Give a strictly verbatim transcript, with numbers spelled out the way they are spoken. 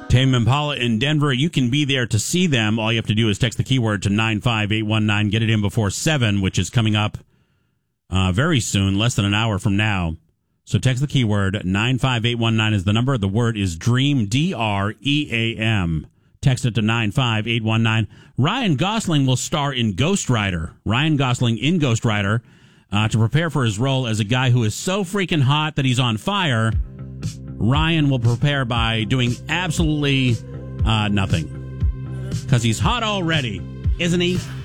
Tame Impala in Denver. You can be there to see them. All you have to do is text the keyword to nine five eight one nine. Get it in before seven, which is coming up uh, very soon, less than an hour from now. So text the keyword. nine five eight one nine is the number. The word is DREAM, D R E A M. Text it to nine five eight one nine. Ryan Gosling will star in Ghost Rider. Ryan Gosling in Ghost Rider uh, to prepare for his role as a guy who is so freaking hot that he's on fire. Ryan will prepare by doing absolutely uh, nothing. Because he's hot already, isn't he?